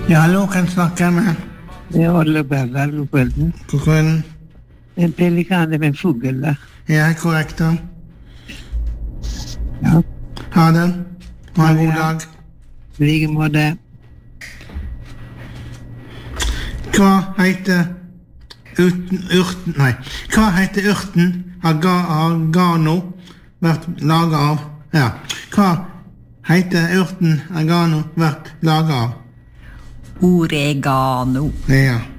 Ja, hallo, kan jeg snakke med? Det er Olle Berger, Opelden. God kvelden. En pelikan er en fugl, da. Ja, korrekt da. Ja. Ha det. Ha en god dag. I like måte. Hva heter urten, nei, hva heter urten agano vært laget av? Ja, hva heter urten agano vært laget av? Oregano. Ja.